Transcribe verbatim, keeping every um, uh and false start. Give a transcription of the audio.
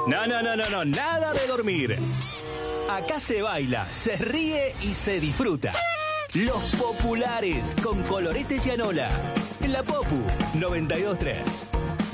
No, no, no, no, no, nada de dormir. Acá se baila, se ríe y se disfruta. Los Populares con Colorete Gianola. En la Popu noventa y dos punto tres.